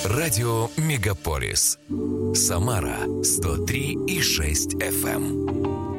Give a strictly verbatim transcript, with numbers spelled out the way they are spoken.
Радио Мегаполис. Самара сто три и шесть эф эм.